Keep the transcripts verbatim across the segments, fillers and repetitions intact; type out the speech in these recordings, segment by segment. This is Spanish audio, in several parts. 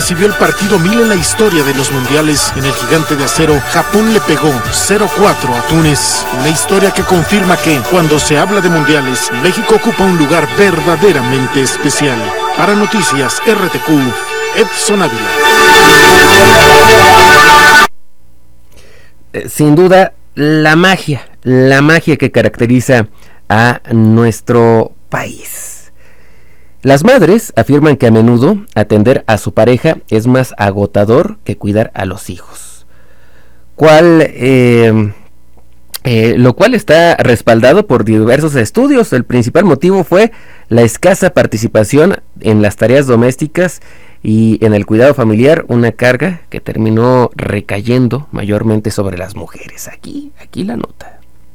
recibió el partido mil en la historia de los mundiales. En el Gigante de Acero, Japón le pegó cero cuatro a Túnez. Una historia que confirma que, cuando se habla de mundiales, México ocupa un lugar verdaderamente especial. Para Noticias R T Q, Edson Ávila. Sin duda, la magia, la magia que caracteriza a nuestro país. Las madres afirman que a menudo atender a su pareja es más agotador que cuidar a los hijos. ¿Cuál, eh, eh, lo cual está respaldado por diversos estudios? El principal motivo fue la escasa participación en las tareas domésticas y en el cuidado familiar, una carga que terminó recayendo mayormente sobre las mujeres. Aquí, aquí la nota.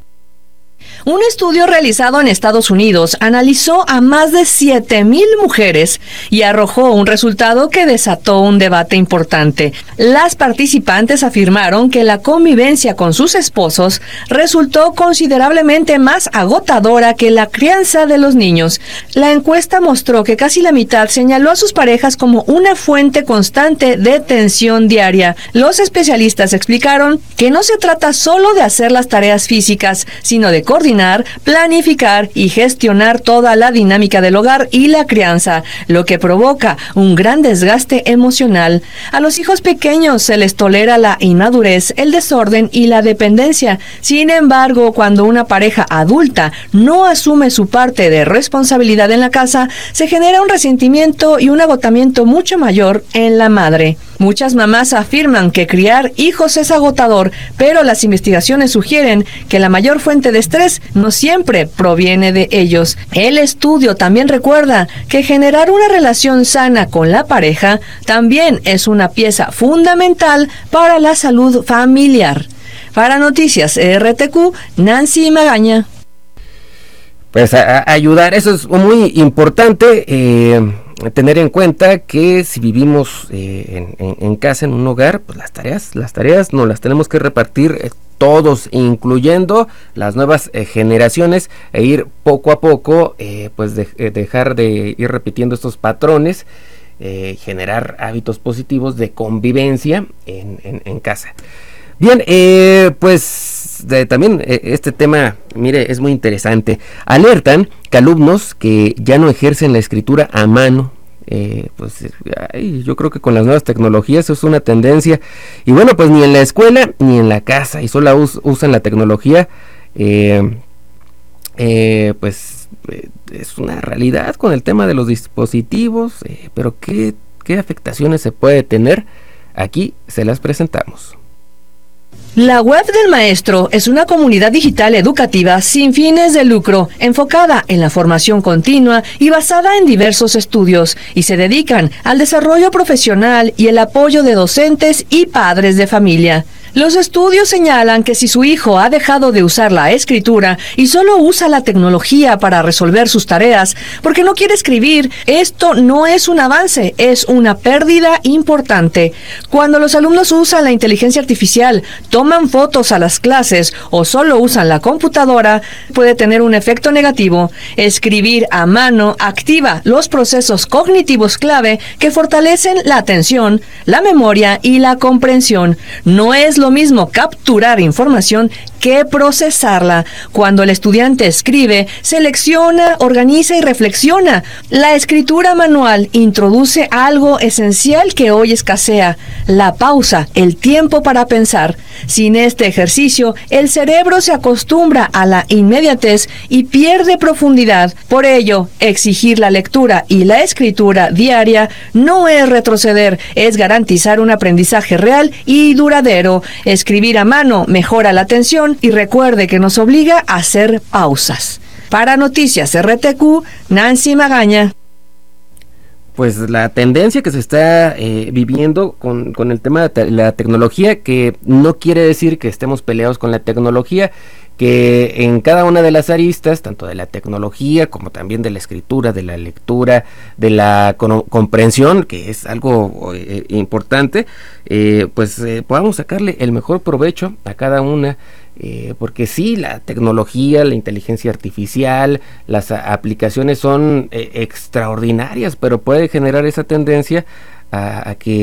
Un estudio realizado en Estados Unidos analizó a más de siete mil mujeres y arrojó un resultado que desató un debate importante. Las participantes afirmaron que la convivencia con sus esposos resultó considerablemente más agotadora que la crianza de los niños. La encuesta mostró que casi la mitad señaló a sus parejas como una fuente constante de tensión diaria. Los especialistas explicaron que no se trata solo de hacer las tareas físicas, sino de coordinar, planificar y gestionar toda la dinámica del hogar y la crianza, lo que provoca un gran desgaste emocional. A los hijos pequeños se les tolera la inmadurez, el desorden y la dependencia. Sin embargo, cuando una pareja adulta no asume su parte de responsabilidad en la casa, se genera un resentimiento y un agotamiento mucho mayor en la madre. Muchas mamás afirman que criar hijos es agotador, pero las investigaciones sugieren que la mayor fuente de estrés no siempre proviene de ellos. El estudio también recuerda que generar una relación sana con la pareja también es una pieza fundamental para la salud familiar. Para Noticias R T Q, Nancy Magaña. Pues a, a ayudar, eso es muy importante. Eh... tener en cuenta que si vivimos eh, en, en, en casa, en un hogar, pues las tareas, las tareas nos las tenemos que repartir eh, todos, incluyendo las nuevas eh, generaciones, e ir poco a poco, eh, pues de, eh, dejar de ir repitiendo estos patrones, eh, generar hábitos positivos de convivencia en, en, en casa. Bien, eh, pues de, también eh, este tema, mire, es muy interesante. Alertan que alumnos que ya no ejercen la escritura a mano, eh, pues ay, yo creo que con las nuevas tecnologías eso es una tendencia. Y bueno, pues ni en la escuela ni en la casa, y solo us, usan la tecnología, eh, eh, pues eh, es una realidad con el tema de los dispositivos, eh, pero ¿qué, qué afectaciones se puede tener? Aquí se las presentamos. La web del maestro es una comunidad digital educativa sin fines de lucro, enfocada en la formación continua y basada en diversos estudios, y se dedican al desarrollo profesional y el apoyo de docentes y padres de familia. Los estudios señalan que si su hijo ha dejado de usar la escritura y solo usa la tecnología para resolver sus tareas porque no quiere escribir, esto no es un avance, es una pérdida importante. Cuando los alumnos usan la inteligencia artificial, toman fotos a las clases o solo usan la computadora, puede tener un efecto negativo. Escribir a mano activa los procesos cognitivos clave que fortalecen la atención, la memoria y la comprensión. No es lo mismo capturar información que procesarla. Cuando el estudiante escribe, selecciona, organiza y reflexiona. La escritura manual introduce algo esencial que hoy escasea: la pausa, el tiempo para pensar. Sin este ejercicio, el cerebro se acostumbra a la inmediatez y pierde profundidad. Por ello, exigir la lectura y la escritura diaria no es retroceder, es garantizar un aprendizaje real y duradero. Escribir a mano mejora la atención y recuerde que nos obliga a hacer pausas. Para Noticias R T Q, Nancy Magaña. Pues la tendencia que se está eh, viviendo con, con el tema de te- la tecnología, que no quiere decir que estemos peleados con la tecnología, que en cada una de las aristas, tanto de la tecnología como también de la escritura, de la lectura, de la con- comprensión, que es algo eh, importante, eh, pues eh, podamos sacarle el mejor provecho a cada una. Eh, porque sí, la tecnología, la inteligencia artificial, las a- aplicaciones son eh, extraordinarias, pero puede generar esa tendencia a, a que